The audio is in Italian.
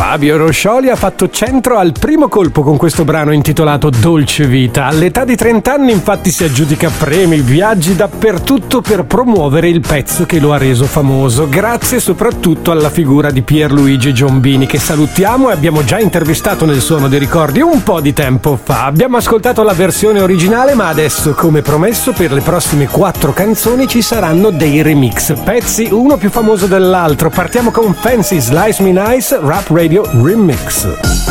Fabio Roscioli ha fatto centro al primo colpo con questo brano intitolato Dolce Vita. All'età di 30 anni infatti si aggiudica premi, viaggi dappertutto per promuovere il pezzo che lo ha reso famoso, grazie soprattutto alla figura di Pierluigi Giombini, che salutiamo e abbiamo già intervistato nel Suono dei Ricordi un po' di tempo fa. Abbiamo ascoltato la versione originale, ma adesso, come promesso, per le prossime 4 canzoni ci saranno dei remix, pezzi uno più famoso dell'altro. Partiamo con Fancy Slice Me Nice Rap Radio Remix.